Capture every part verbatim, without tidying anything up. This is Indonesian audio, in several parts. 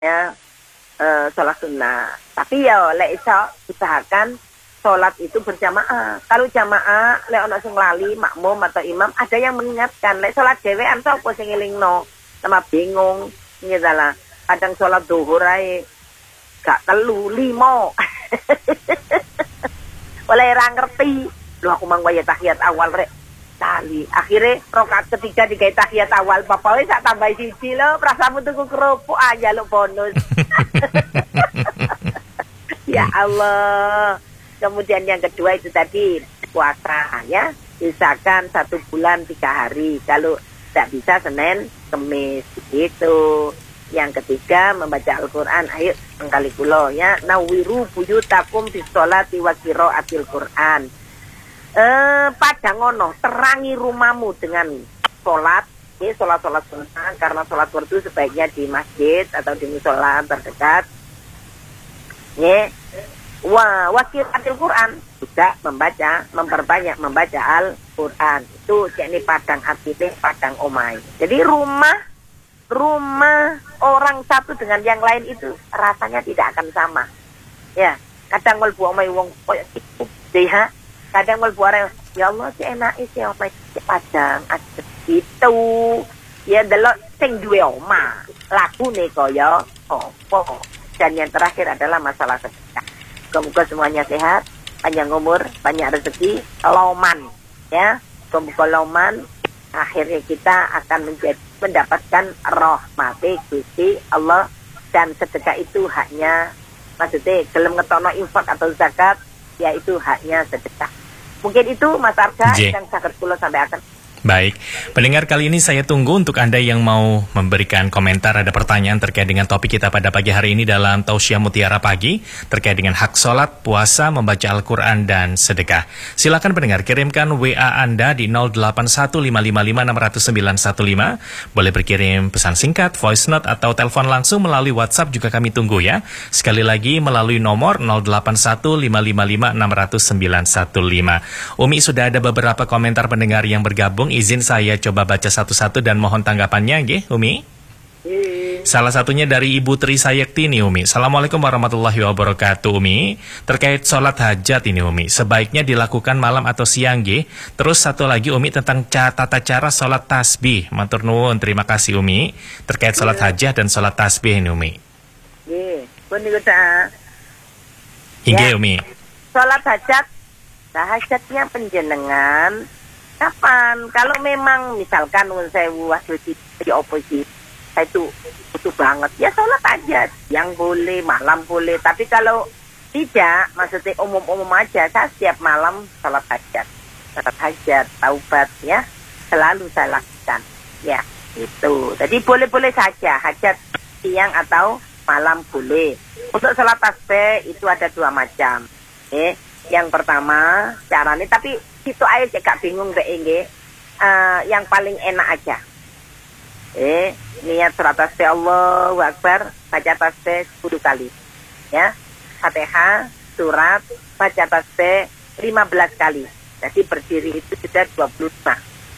ya uh, sholat sunnah. Tapi ya lek iso usahakan sholat itu berjamaah. Kalau jamaah lek ana sing lali makmum atau imam ada yang mengingatkan. Lek sholat dhewean sapa sing ngelingno, sama bingung ngene kadang sholat zuhur ae gak telu limo. Oleh ra ngerti. Lho aku mang waya tahiyat awal rek. Tali. Akhirnya rakaat ketiga digawe tahiyat awal. Bapak wis sak tambah siji lho, prasamu tuku kerupuk aja lo bonus. Ya Allah. Kemudian yang kedua itu tadi puasa ya. Misalkan satu bulan tiga hari. Kalau tidak bisa Senin, Kamis gitu. Yang ketiga membaca Al-Quran. Ayo sekali kulo ya. Nawiru buyutakum bis sholati wa qiraatil Quran. Eh padang ono terangi rumahmu dengan sholat. Ini sholat-sholat sunnah. Karena sholat fardu sebaiknya di masjid atau di musola terdekat. Ya. Wa wa qiraatil Quran juga membaca, memperbanyak membaca Al-Quran. Itu jadi padang artine padang omai. Jadi rumah rumah orang satu dengan yang lain itu rasanya tidak akan sama. Ya, kadang mlebu omahe wong koyo iku, ya. Kadang mlebu orang, ya Allah si enake si omahe padang aja gitu. Ya delok sing duwe omah, lakune kaya apa. Dan yang terakhir adalah masalah sedekah. Semoga semuanya sehat, panjang umur, banyak rezeki, loman, ya. Semoga loman, akhirnya kita akan menjadi mendapatkan rahmati Gusti Allah. Dan sedekah itu haknya, maksudnya gelem ngetono infak atau zakat, yaitu haknya sedekah. Mungkin itu Mas Arga yang sakit kula sampai akan. Baik, pendengar kali ini saya tunggu untuk Anda yang mau memberikan komentar, ada pertanyaan terkait dengan topik kita pada pagi hari ini dalam Tausiah Mutiara Pagi, terkait dengan hak sholat, puasa, membaca Al-Quran, dan sedekah. Silakan pendengar kirimkan W A Anda di nol delapan satu lima lima lima enam nol sembilan satu lima. Boleh berkirim pesan singkat, voice note, atau telepon langsung melalui WhatsApp juga kami tunggu ya. Sekali lagi melalui nomor nol delapan satu lima lima lima enam nol sembilan satu lima. Umi, sudah ada beberapa komentar pendengar yang bergabung. Izin saya coba baca satu-satu dan mohon tanggapannya, nggih, Umi. Salah satunya dari Ibu Tri Sayekti nih, Umi. Assalamualaikum warahmatullahi wabarakatuh, Umi. Terkait sholat hajat ini, Umi, sebaiknya dilakukan malam atau siang, nggih. Terus satu lagi, Umi, tentang tata cara sholat tasbih. Matur nuwun, terima kasih, Umi. Terkait sholat hajat dan sholat tasbih ini, Umi. Nggih, pun niku ta. Nggih, Umi. Sholat hajat, nah hajatnya penjenengan kapan? Kalau memang misalkan saya waktu di oposisi saya itu butuh banget, ya sholat aja, yang boleh, malam boleh. Tapi kalau tidak, maksudnya umum-umum aja, saya setiap malam sholat hajat, sholat hajat, taubat ya, selalu saya lakukan. Ya, itu. Jadi boleh-boleh saja, hajat siang atau malam boleh. Untuk sholat tasbih itu ada dua macam. Eh, yang pertama caranya, tapi itu aja gak bingung deh nggih. Uh, yang paling enak aja. Eh, niat surat tasbih Allahu Akbar, baca tasbih sepuluh kali. Ya. Fatihah, surat, baca tasbih lima belas kali. Jadi berdiri itu sudah dua puluh lima.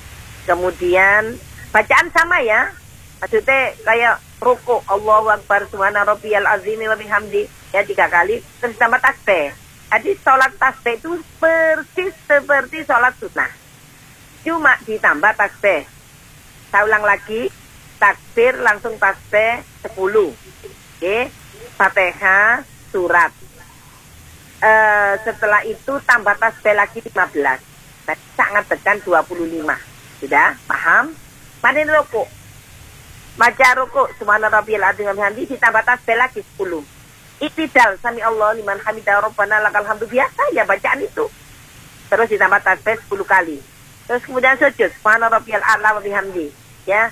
Kemudian bacaan sama ya. Maksudnya kayak ruku Allahu Akbar subhana rabbiyal azim wa bihamdi ya tiga kali, terus tambah tasbih. Jadi sholat tasbih itu persis seperti sholat sunnah. Cuma ditambah tasbih. Saya ulang lagi. Takbir langsung tasbih sepuluh. Oke. Fatihah surat. E, setelah itu tambah tasbih lagi lima belas. Nah, sangat tekan dua puluh lima. Sudah? Paham? Mari ruku. Baca ruku. Subhana rabbiyal azim wa bihamdi ditambah tasbih lagi sepuluh. Iktidal sami Allah liman hamidah rabbana lakal hamdu, biasa ya bacaan itu. Terus ditambah tasbih sepuluh kali. Terus kemudian sujud subhana rabbiyal a'la wa bihamdi ya.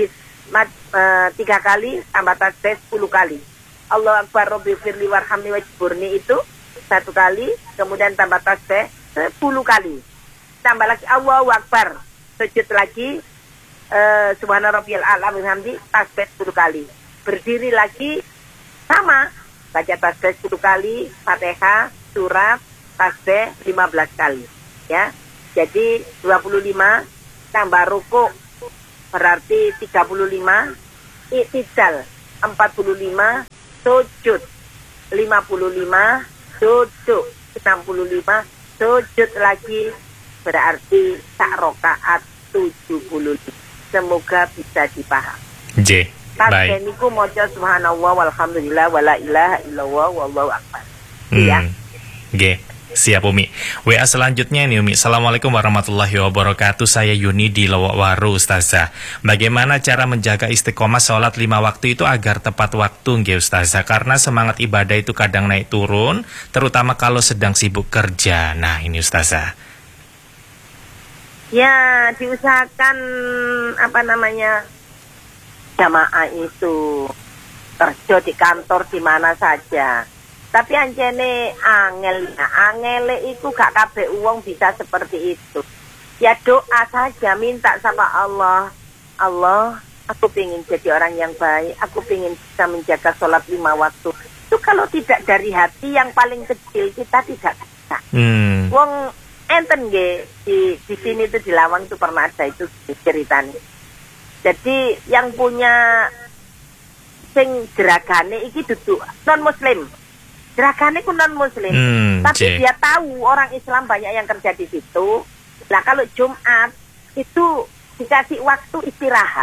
tiga kali tambah tasbih sepuluh kali. Allahu akbar rabbi firli warhamni wajburni itu satu kali, kemudian tambah tasbih sepuluh kali. Tambah lagi Allahu akbar, sujud lagi uh, subhana rabbiyal a'la wa bihamdi tasbih sepuluh kali. Berdiri lagi sama, baca tasbih sepuluh kali, Fatihah, surat, tasbih lima belas kali. Ya. Jadi dua puluh lima tambah ruku berarti tiga puluh lima, iktidal empat puluh lima sujud, lima puluh lima duduk, enam puluh lima sujud lagi, berarti sak rokaat tujuh puluh lima. Semoga bisa dipahami. J. Baik. Niku maca subhanallah walhamdulillah wala ilaha illallah wallahu akbar. Hmm. Ya. G. Siap Umi. W A selanjutnya nih Umi. Assalamualaikum warahmatullahi wabarakatuh. Saya Yuni di Lowokwaru Ustazah. Bagaimana cara menjaga istiqomah sholat lima waktu itu agar tepat waktu nggih Ustazah? Karena semangat ibadah itu kadang naik turun, terutama kalau sedang sibuk kerja. Nah ini Ustazah. Ya diusahakan apa namanya jamaah itu kerja di kantor di mana saja. Tapi anjene angel, angele itu gak kabeh uang bisa seperti itu. Ya doa saja, minta sama Allah. Allah, aku pengen jadi orang yang baik, aku pengen bisa menjaga sholat lima waktu. Itu kalau tidak dari hati yang paling kecil, kita tidak bisa. Hmm. Wong enten nggih di di sini tuh di Lawang tuh pernah ada itu ceritanya. Jadi yang punya sing geragane iki duduk non muslim. Gerakannya ku non muslim, hmm, tapi cik. Dia tahu orang Islam banyak yang kerja di situ. Nah kalau Jumat itu dikasih waktu istirahat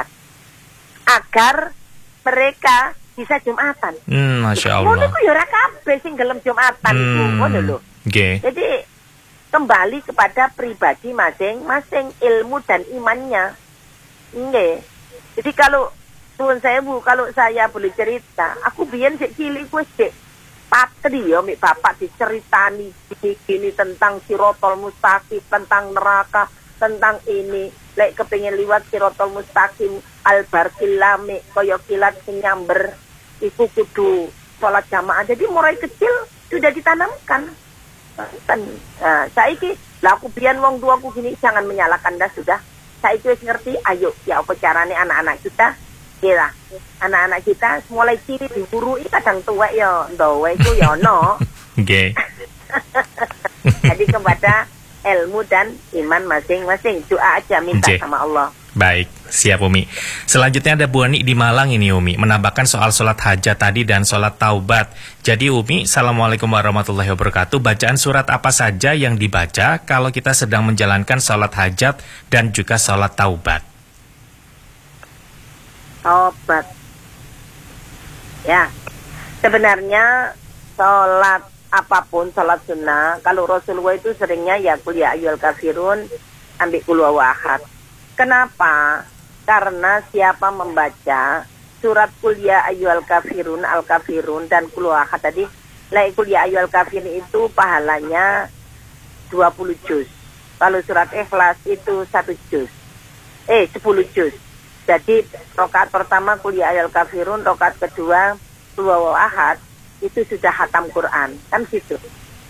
agar mereka bisa Jumatan. Hmm, Masya Allah. Ngono ku yo ora kabeh sing gelem Jumatan iku, ngono lho. Okay. Jadi kembali kepada pribadi masing-masing, ilmu dan imannya. Nggih. Jadi kalau suwun sewu, kalau saya boleh cerita, aku biyen sik cilik wis sik patri ya, mik bapak diceritani gini tentang Sirotol Mustaqim, tentang neraka, tentang ini. Lek kepengin liwat Sirotol Mustaqim, al-barqil lami, kaya kilat sing nyamber, iku kudu sholat jamaah. Jadi mulai kecil sudah ditanamkan. Nah, saiki lah aku biyen wong tuaku gini, jangan menyalahkan dah sudah. Saiki wis ngerti, ayo ya apa carane anak-anak kita. Kira anak-anak kita mulai ciri diburu kadang tua ya ndawa itu ya no. Oke. Jadi kepada ilmu dan iman masing-masing, doa aja minta okay. sama Allah. Baik, siap Umi. Selanjutnya ada Bu Ani di Malang ini Umi, menambahkan soal sholat hajat tadi dan sholat taubat. Jadi Umi, Assalamualaikum warahmatullahi wabarakatuh. Bacaan surat apa saja yang dibaca kalau kita sedang menjalankan sholat hajat dan juga sholat taubat? Taubat. Ya, sebenarnya sholat apapun, sholat sunnah, kalau Rasulullah itu seringnya ya qul ya ayyuhal kafirun, ambil qul huwallahu ahad. Kenapa? Karena siapa membaca surat qul ya ayyuhal kafirun, al kafirun dan qul huwallahu ahad tadi, la qul ya ayyuhal kafirun itu pahalanya dua puluh juz. Kalau surat Ikhlas itu satu juz. Eh, sepuluh juz. Jadi rakaat pertama qul ya ayyuhal kafirun, rakaat kedua qul huwallahu ahad, itu sudah khatam Quran, kan situ.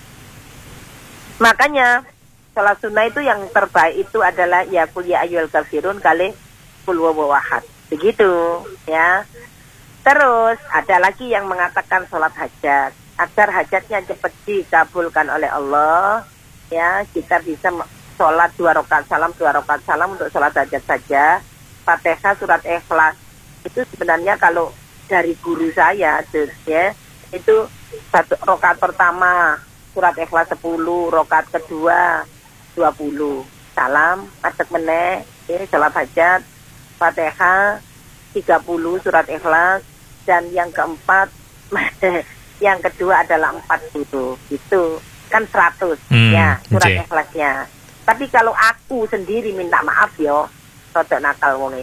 Makanya salat sunnah itu yang terbaik itu adalah ya qul ya ayyuhal kafirun kali qul huwallahu ahad. Begitu, ya. Terus ada lagi yang mengatakan salat hajat, agar hajatnya cepat dikabulkan oleh Allah, ya, kita bisa salat dua rakaat salam, dua rakaat salam untuk salat hajat saja. Fatihah surat Ikhlas itu sebenarnya kalau dari guru saya terus ya, itu satu rakaat pertama surat Ikhlas sepuluh, rakaat kedua dua puluh. Salam, adek meneh, ini salat hajat, Fatihah tiga puluh surat Ikhlas, dan yang keempat yang kedua adalah empat puluh. Itu kan seratus hmm, ya surat okay. Ikhlasnya. Tapi kalau aku sendiri minta maaf yo, rodok nakal wonge.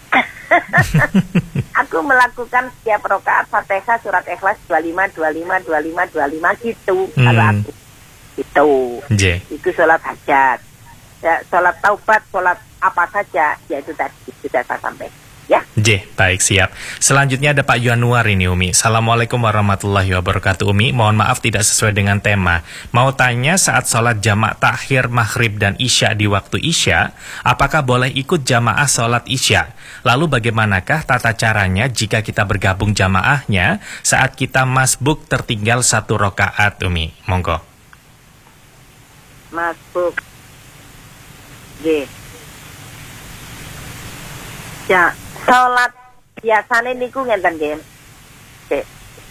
Aku melakukan setiap rakaat Fatihah surat Ikhlas dua puluh lima, dua puluh lima, dua puluh lima, dua puluh lima gitu. Hmm. Kalau aku itu yeah. Itu sholat hajat ya, sholat taubat, sholat apa saja, ya itu tadi sudah saya sampaikan. Ya. J, baik, siap. Selanjutnya ada Pak Januar ini Umi. Assalamualaikum warahmatullahi wabarakatuh Umi. Mohon maaf tidak sesuai dengan tema. Mau tanya, saat sholat jamak takhir maghrib dan isya di waktu isya, apakah boleh ikut jamaah sholat isya? Lalu bagaimanakah tata caranya jika kita bergabung jamaahnya saat kita masbuk tertinggal satu rokaat Umi? Monggo. Masbuk. J. Ya. Sholat biasanya niku ngenten nggih. Cek.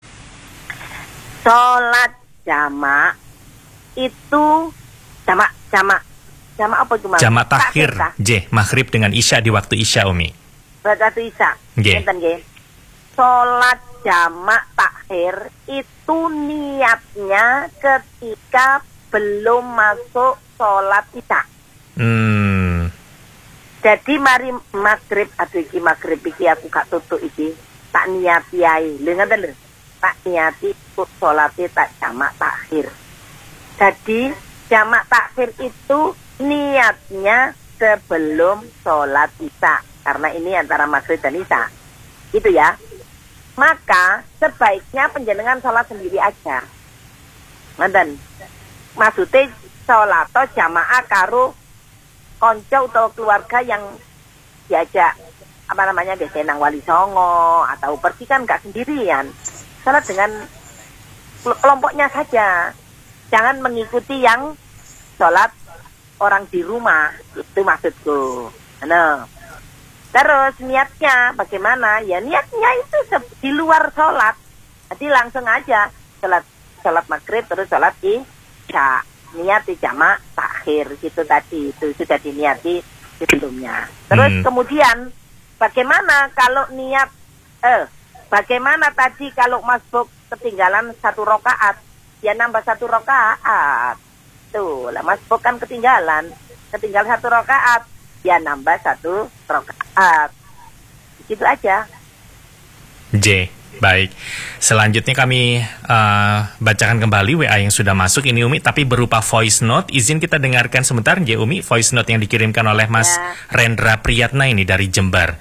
Sholat jamak itu jamak jamak jamak apa itu? Jamak takhir, J, maghrib dengan isya di waktu isya, Umi. Waktu isya. Ngeten nggih. Sholat jamak takhir itu niatnya ketika belum masuk sholat isya. Hmm. Jadi mari maghrib, aduh iki maghrib iki aku gak tutuk iki. Tak niati ae. Lho ngoten lho. Tak niati ikut sholatnya tak jamak takhir. Jadi jamak takhir itu niatnya sebelum sholat isya. Karena ini antara maghrib dan isya. Gitu ya. Maka sebaiknya penjenengan sholat sendiri aja. Ngoten. Maksudnya sholat atau jamaah karo konco atau keluarga yang diajak apa namanya biasanya nang Wali Songo atau pergi kan gak sendirian. Sholat dengan kelompoknya saja. Jangan mengikuti yang sholat orang di rumah. Itu maksudku. Nah. Terus niatnya bagaimana? Ya niatnya itu di luar sholat. Jadi langsung aja sholat sholat maghrib terus sholat isya. Niat di jamak takhir gitu tadi. Itu sudah diniati sebelumnya. Terus hmm. kemudian bagaimana kalau niat eh bagaimana tadi kalau masbuk ketinggalan satu rakaat? Ya nambah satu rakaat. Tuh, lah masbuk kan ketinggalan. Ketinggalan satu rakaat. Ya nambah satu rakaat. Gitu aja. J, baik. Selanjutnya kami uh, bacakan kembali W A yang sudah masuk ini Umi, tapi berupa voice note. Izin kita dengarkan sebentar J Umi, voice note yang dikirimkan oleh Mas ya. Rendra Priyatna ini dari Jember.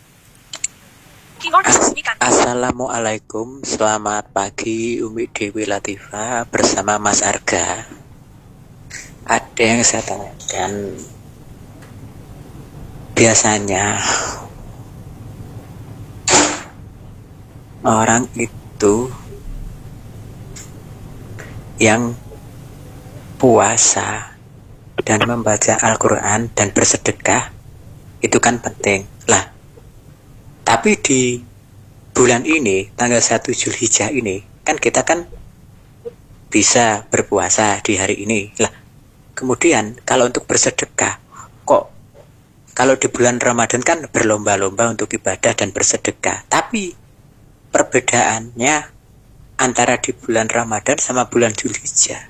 Assalamualaikum, selamat pagi Umi Dewi Latifah bersama Mas Arga. Ada yang saya tanyakan. Biasanya orang itu yang puasa dan membaca Al-Quran dan bersedekah itu kan penting lah. Tapi di bulan ini tanggal satu Zulhijjah ini kan kita kan bisa berpuasa di hari ini lah. Kemudian kalau untuk bersedekah kok kalau di bulan Ramadan kan berlomba-lomba untuk ibadah dan bersedekah. Tapi perbedaannya antara di bulan Ramadan sama bulan Zulhijjah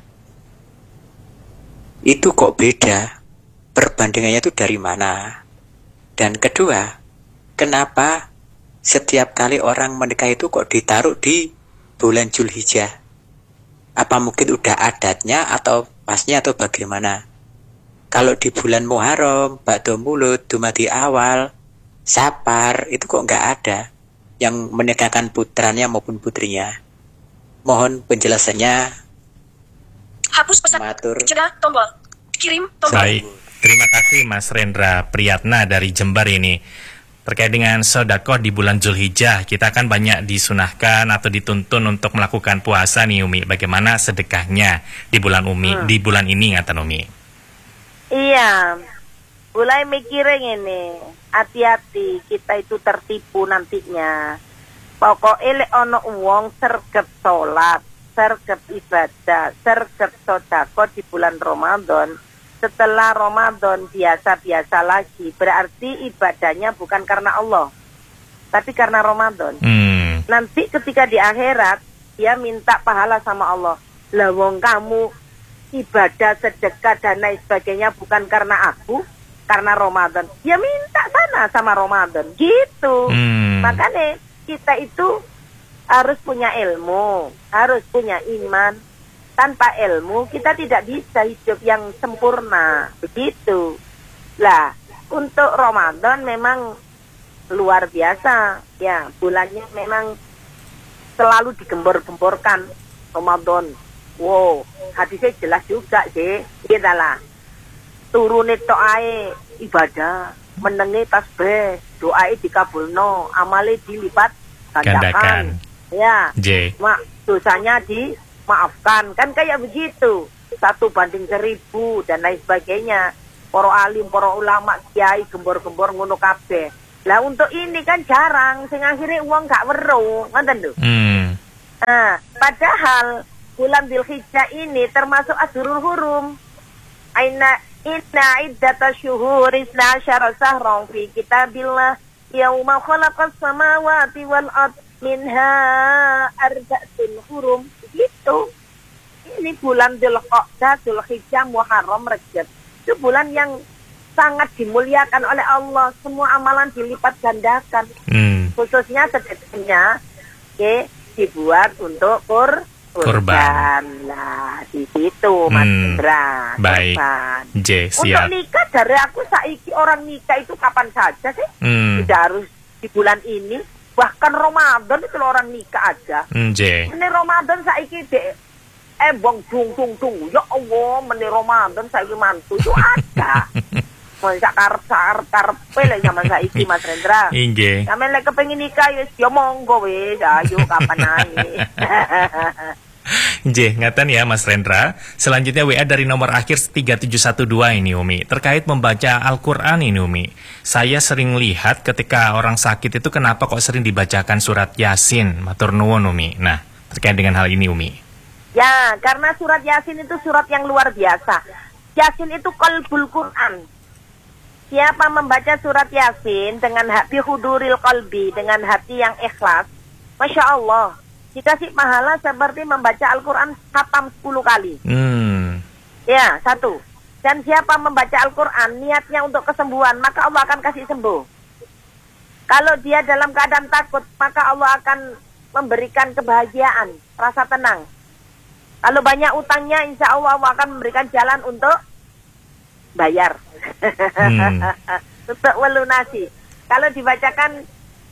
itu kok beda? Perbandingannya itu dari mana? Dan kedua, kenapa setiap kali orang menikah itu kok ditaruh di bulan Zulhijjah? Apa mungkin udah adatnya atau pasnya atau bagaimana? Kalau di bulan Muharram, Ba'da Mulud, Dumadi Awal, Sapar, itu kok nggak ada yang menikahkan putranya maupun putrinya. Mohon penjelasannya. Hapus pesan. Matur. Cegah tombol. Kirim tombol. Baik, terima kasih Mas Rendra Priyatna dari Jember ini. Terkait dengan sedekah di bulan Zulhijjah, kita kan banyak disunahkan atau dituntun untuk melakukan puasa nih Umi. Bagaimana sedekahnya di bulan Umi, hmm. di bulan ini ngaten Umi? Iya, mulai mikirin ini, hati-hati kita itu tertipu nantinya. Pokoknya lek ono uang sergep sholat, sergep ibadah, sergep sodako di bulan Ramadan. Setelah Ramadan biasa-biasa lagi, berarti ibadahnya bukan karena Allah, tapi karena Ramadan. Hmm. Nanti ketika di akhirat dia minta pahala sama Allah. Lah wong kamu ibadah, sedekah dan lain sebagainya bukan karena aku, karena Ramadan. Ya minta sana sama Ramadan, gitu. Hmm. Makanya kita itu harus punya ilmu, harus punya iman. Tanpa ilmu kita tidak bisa hidup yang sempurna, begitu. Lah, untuk Ramadan memang luar biasa, ya bulannya memang selalu digembor-gemborkan Ramadan. Wow, hadisnya jelas juga sih, kita lah. Turune to'ae ibadah, menengi tasbih, doae dikabulno, amale dilipat gandakan. Ya, J. mak dosanya dimaafkan, kan kayak begitu. Satu banding seribu dan lain sebagainya. Para alim, para ulama, kiai, gembor-gembor ngono kabeh. Lah untuk ini kan jarang, sing akhirnya uang gak weruh, ngoten lho. Hmm. Nah, padahal bulan Dzulhijjah ini termasuk Ashurul Hurum. Aina inna iddata syuhur isna asyara sahran fi kitabillah yauma khalaqas samawati wal ard minha arba'atun hurum. Gitu. Ini bulan Dzulqa'dah, Dzulhijjah, Muharram, Rajab. Itu bulan yang sangat dimuliakan oleh Allah. Semua amalan dilipat gandakan. Hmm. Khususnya sedekahnya okay, dibuat untuk kur kurban. Lah di situ Mas Hmm. Indra. Baik. Kurban. J, Untuk siap. nikah dari aku saiki orang nikah itu kapan saja sih? Hmm. Tidak harus di bulan ini. Bahkan Ramadan itu orang nikah aja. Hmm, J. Ini Ramadan saiki dek eh bong dung dung dung. Ya Allah, meni Ramadan saiki mantu itu ada. Mau sak karep karep karepe lek zaman saiki Mas Rendra. Inggih. Sampeyan lek kepengin nikah ya ya monggo wis, ayo kapan ae. J, ngaten ya Mas Rendra. Selanjutnya W A dari nomor akhir tiga tujuh satu dua ini Umi. Terkait membaca Al-Quran ini Umi. Saya sering lihat ketika orang sakit itu kenapa kok sering dibacakan surat Yasin. Matur nuwun Umi. Nah, terkait dengan hal ini Umi. Ya, karena surat Yasin itu surat yang luar biasa. Yasin itu qalbul Quran. Siapa membaca surat Yasin dengan hati huduril qalbi, dengan hati yang ikhlas, Masya Allah, dikasih pahala seperti membaca Al-Quran khatam sepuluh kali. Hmm. Ya, satu. Dan siapa membaca Al-Quran, niatnya untuk kesembuhan, maka Allah akan kasih sembuh. Kalau dia dalam keadaan takut, maka Allah akan memberikan kebahagiaan, rasa tenang. Kalau banyak utangnya, insya Allah Allah akan memberikan jalan untuk bayar. Hmm. Untuk melunasi. Kalau dibacakan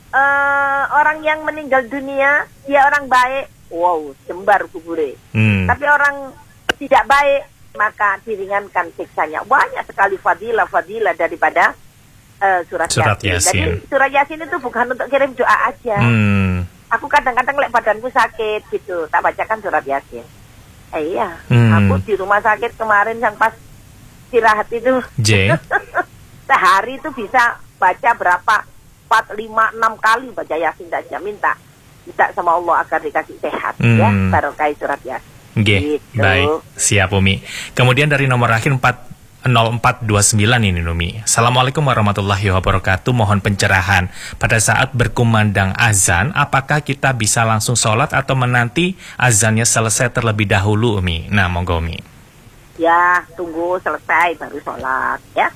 uh, orang yang meninggal dunia, dia orang baik, wow, jembar kubure. Hmm. Tapi orang tidak baik, maka diringankan siksanya. Banyak sekali fadilah-fadilah daripada uh, surat, Surat Yasin. Yasin. Jadi surat Yasin itu bukan untuk kirim doa aja. Hmm. Aku kadang-kadang lek badanku sakit gitu, tak bacakan surat Yasin. Eh, iya, Hmm. aku di rumah sakit kemarin yang pas istirahat itu J. sehari itu bisa baca berapa? empat, lima, enam kali baca Yasin saja. Minta minta sama Allah agar dikasih sehat. Hmm. Ya, barokah surat Yasin. G. Gitu. Baik, siap Umi. Kemudian dari nomor akhir empat nol empat dua sembilan ini Umi. Assalamualaikum warahmatullahi wabarakatuh. Mohon pencerahan. Pada saat berkumandang azan, apakah kita bisa langsung sholat atau menanti azannya selesai terlebih dahulu Umi? Nah, monggo Umi. Ya, tunggu selesai baru sholat ya.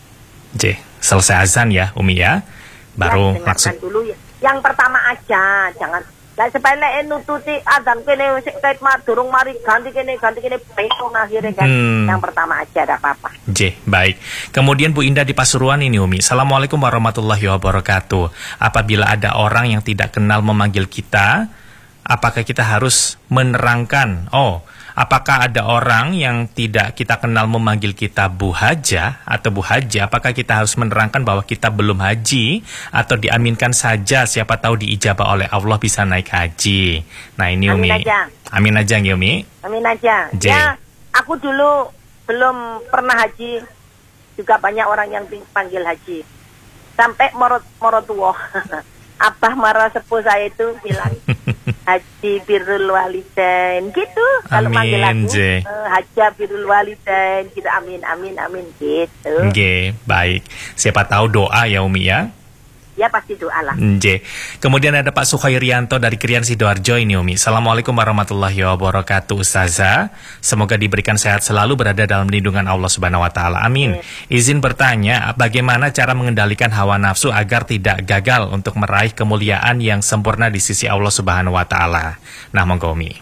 J. Selesai azan ya Umi ya. Baru Ya, dengarkan maksud. dulu ya. Yang pertama aja, jangan lah sepele nututi adzan kene wis kait mah durung mari ganti kene ganti kene peso akhirnya kan. Hmm. Yang pertama aja ada apa-apa. J, baik. Kemudian Bu Indah di Pasuruan ini Umi. Assalamualaikum warahmatullahi wabarakatuh. Apabila ada orang yang tidak kenal memanggil kita, apakah kita harus menerangkan? Oh, apakah ada orang yang tidak kita kenal memanggil kita Bu Haja atau Bu Haji? Apakah kita harus menerangkan bahwa kita belum haji atau diaminkan saja? Siapa tahu diijabah oleh Allah bisa naik haji. Nah ini Umi. Amin aja. Amin aja ya Umi. Amin aja. J. Ya, aku dulu belum pernah haji. Juga banyak orang yang panggil haji. Sampai morot morotuwo. Abah marah sepuh saya itu bilang Haji birrul walidain gitu. Kalau Amin, manggil aku J. uh, Haja birrul walidain gitu. Amin amin amin gitu. Oke, baik. Siapa tahu doa ya Umi ya. Ya pasti doa lah. J. Kemudian ada Pak Sukhairianto dari Krian Sidoarjo ini Umi. Assalamualaikum warahmatullahi wabarakatuh Ustazah. Semoga diberikan sehat selalu, berada dalam lindungan Allah Subhanahu wa taala. Amin. Izin bertanya, bagaimana cara mengendalikan hawa nafsu agar tidak gagal untuk meraih kemuliaan yang sempurna di sisi Allah Subhanahu wa taala? Nah, monggo Umi.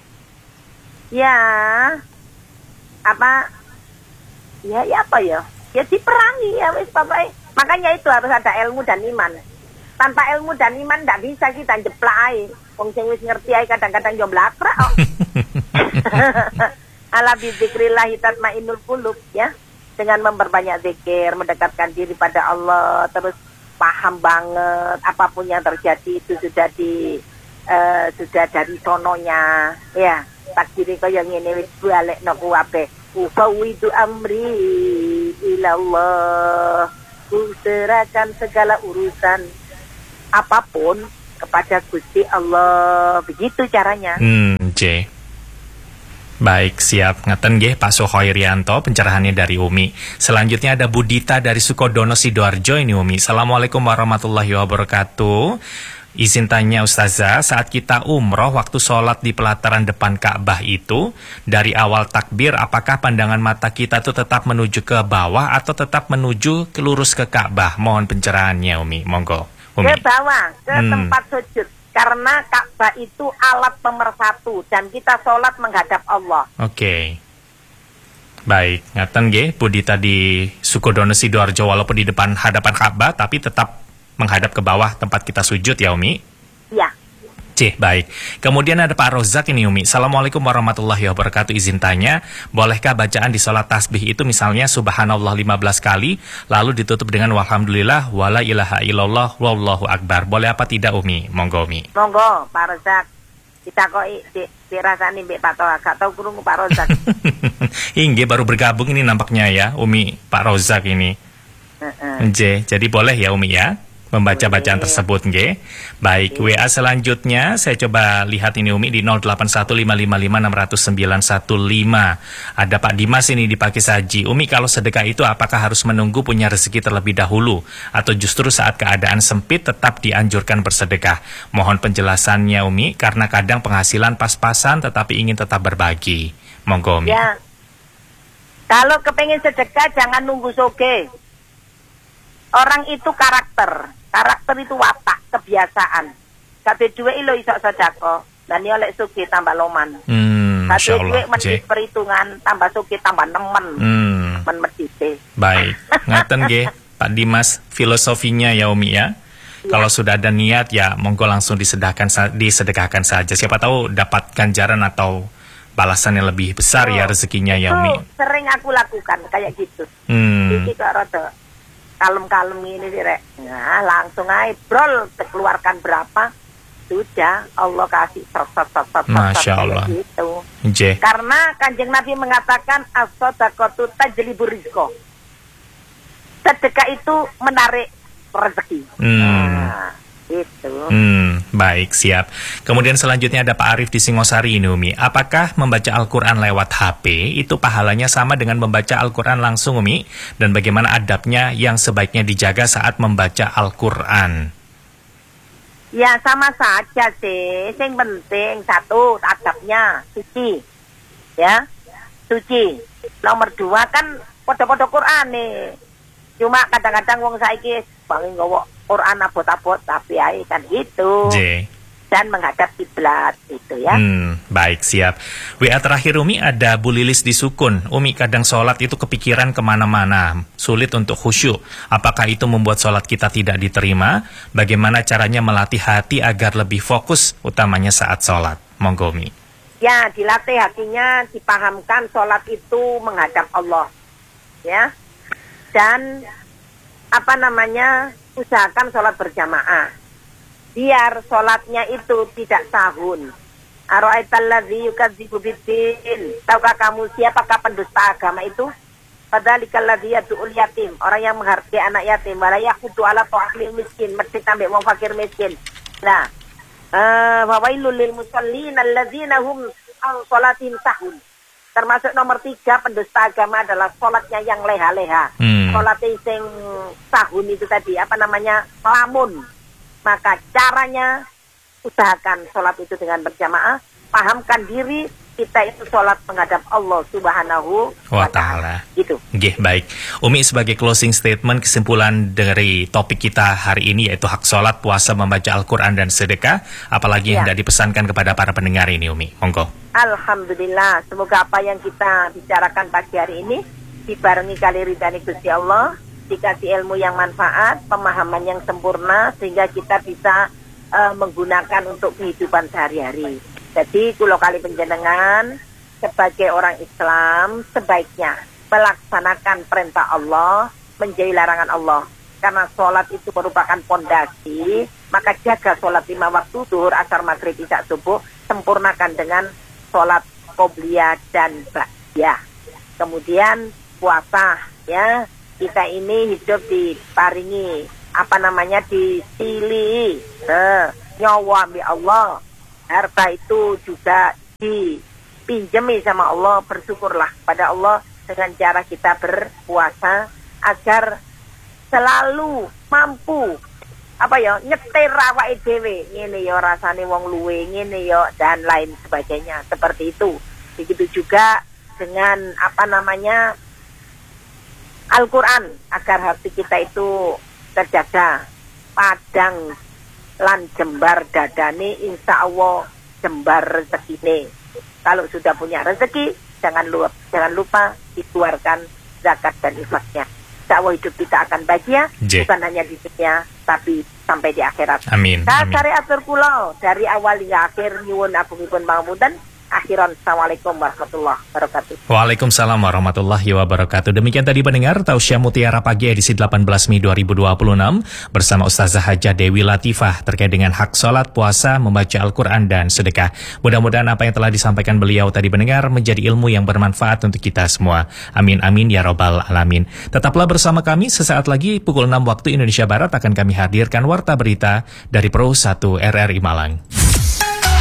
Ya. Apa? Ya ya apa ya? Ya diperangi ya wis Bapak. Makanya itu harus ada ilmu dan iman. Tanpa ilmu dan iman tidak bisa kita jeplak ae. Wong sing wis ngerti ae kadang-kadang yo mlakrak kok. Ala bi dzikrillah tatmainnul qulub ya. Dengan memperbanyak zikir, mendekatkan diri pada Allah, terus paham banget apapun yang terjadi itu sudah di uh, sudah dari sononya ya. Takdire kaya ngene wis balekno kuwabe. Ufawidu amri ilallah. Ku serahkan segala urusan apapun kepada Gusti Allah. Begitu caranya. Hmm, J. Baik, siap. Ngeten nggih Pak Suhoirianto pencerahannya dari Umi. Selanjutnya ada Budita dari Sukodono Sidoarjo ini Umi. Assalamualaikum warahmatullahi wabarakatuh. Izin tanya Ustazah, saat kita umroh waktu sholat di pelataran depan Ka'bah itu, dari awal takbir apakah pandangan mata kita tuh tetap menuju ke bawah atau tetap menuju ke lurus ke Ka'bah? Mohon pencerahannya Umi, monggo. Umi. Ke bawah, ke Hmm. tempat sujud. Karena Ka'bah itu alat pemersatu dan kita sholat menghadap Allah. Oke. Baik, ngaten nggih Budita di Sukodono Sidoarjo walaupun di depan hadapan Ka'bah tapi tetap menghadap ke bawah tempat kita sujud ya Umi. Ya. Cih, baik. Kemudian ada Pak Rozak ini Umi. Assalamualaikum warahmatullahi wabarakatuh. Izin tanya, bolehkah bacaan di sholat tasbih itu misalnya subhanallah lima belas kali, lalu ditutup dengan walhamdulillah, wala ilaha illallah, wallahu akbar. Boleh apa tidak Umi? Monggo Umi. Monggo Pak Rozak. Kita kok di, dirasani Mbak Pak Toha. Gak tau kurung Pak Rozak. Hingga baru bergabung ini nampaknya ya Umi, Pak Rozak ini. Uh-uh. J, jadi boleh ya Umi ya membaca bacaan tersebut nggih. Baik, W A selanjutnya saya coba lihat ini Umi di nol delapan satu lima lima lima enam nol sembilan satu lima. Ada Pak Dimas ini di Pagi Saji. Umi, kalau sedekah itu apakah harus menunggu punya rezeki terlebih dahulu atau justru saat keadaan sempit tetap dianjurkan bersedekah? Mohon penjelasannya Umi, karena kadang penghasilan pas-pasan tetapi ingin tetap berbagi. Monggo Umi. Ya. Kalau kepengen sedekah jangan nunggu soge. Orang itu karakter. Karakter itu watak, kebiasaan. Kabeh duwe ilo iso sedekah. Dan ini oleh suki tambah loman. Hmm, Kabeh duwe Masya medhis Allah. perhitungan tambah suki tambah nemen. Hmm. Men medhise. Baik, ngaten nggih Pak Dimas filosofinya ya Umi ya. Ya. Kalau sudah ada niat ya monggo langsung disedekahkan sa- disedekahkan saja. Siapa tahu dapat ganjaran atau balasan yang lebih besar ya rezekinya ya Umi. Itu sering aku lakukan kayak gitu. Hmm. Iki kok rada kalem-kalem ini sih rek. Nah, langsung aja brol keluarkan berapa sudah Allah kasih sot sot sot sot Masya Allah. gitu. J. Karena Kanjeng Nabi mengatakan as-shadaqatu tajlibu rizqa. Sedekah itu menarik rezeki. Hmm. Nah, gitu. Hmm, baik, siap. Kemudian selanjutnya ada Pak Arif di Singosari ini Umi. Apakah membaca Al-Quran lewat H P itu pahalanya sama dengan membaca Al-Quran langsung Umi? Dan bagaimana adabnya yang sebaiknya dijaga saat membaca Al-Quran? Ya sama saja sih. Yang penting satu adabnya suci, ya suci. Nomor dua kan podo-podo Quran nih. Cuma kadang-kadang wong saiki bangin nggawa Quran abot-abot tapi ae kan gitu. J. Dan menghadap kiblat itu ya. Hmm, baik, siap. W A terakhir Umi ada Bu Lilis di Sukun. Umi, kadang sholat itu kepikiran kemana-mana, sulit untuk khusyuk. Apakah itu membuat sholat kita tidak diterima? Bagaimana caranya melatih hati agar lebih fokus, utamanya saat sholat? Monggo Umi. Ya, dilatih hatinya, dipahamkan sholat itu menghadap Allah. Ya. Dan apa namanya? Usahakan sholat berjamaah. Biar sholatnya itu tidak sahun. Ara'aital ladzi yukadzibu biddin. Tahukah kamu siapakah pendusta agama itu? Padzalikal ladzi yad'ul yatim, orang yang menghargai anak yatim, wala yaqutu ala ta'amil miskin, mesti tambah wong fakir miskin. Nah, eh wa wailul lil musallin alladzina hum an sholatin sahun. Termasuk nomor tiga pendusta agama adalah sholatnya yang leha-leha. Hmm. Sholatnya yang sahun itu tadi, apa namanya, melamun. Maka caranya usahakan sholat itu dengan berjamaah. Pahamkan diri kita itu sholat menghadap Allah Subhanahu wa Ta'ala. Gitu. Nggih, baik. Umi, sebagai closing statement, kesimpulan dari topik kita hari ini yaitu hak sholat, puasa, membaca Al-Quran dan sedekah. Apalagi yang Ya. hendak dipesankan kepada para pendengar ini Umi. Monggo. Alhamdulillah, semoga apa yang kita bicarakan pagi hari ini dibarengi kali ridhani Gusti Allah, dikasih ilmu yang manfaat, pemahaman yang sempurna, sehingga kita bisa uh, menggunakan untuk kehidupan sehari-hari. Jadi kulo kali penjenengan sebagai orang Islam sebaiknya melaksanakan perintah Allah, menjauhi larangan Allah. Karena sholat itu merupakan pondasi, maka jaga sholat lima waktu, duhur, asar, maghrib, isya, subuh, sempurnakan dengan sholat qobliyah dan ba'diyah. Kemudian puasa, ya, kita ini hidup diparingi apa namanya disili eh, nyawa ambil Allah, harta itu juga dipinjami sama Allah. Bersyukurlah pada Allah dengan cara kita berpuasa agar selalu mampu apa ya nyetir awake dhewe ngene ya rasane wong luwe ngene ya dan lain sebagainya seperti itu. Begitu juga dengan apa namanya Al-Qur'an agar hati kita itu terjaga, padang lan jembar dadane insya Allah jembar rezekine. Kalau sudah punya rezeki jangan lupa jangan lupa dikeluarkan zakat dan infaknya. Insya Allah hidup kita akan bahagia, J. bukan hanya di dunia, tapi sampai di akhirat. Amin. Saya Amin. cari atur kula dari awal hingga akhir nyuwun agungipun pangapunten. Akhiran, assalamualaikum warahmatullahi wabarakatuh. Waalaikumsalam warahmatullahi wabarakatuh. Demikian tadi pendengar Tausiah Mutiara Pagi edisi delapan belas Mei dua ribu dua puluh enam bersama Ustazah Hajah Dewi Latifah terkait dengan hak sholat, puasa, membaca Al-Quran dan sedekah. Mudah-mudahan apa yang telah disampaikan beliau tadi pendengar menjadi ilmu yang bermanfaat untuk kita semua. Amin amin ya robbal alamin. Tetaplah bersama kami, sesaat lagi pukul enam waktu Indonesia Barat akan kami hadirkan warta berita dari Pro satu R R I Malang.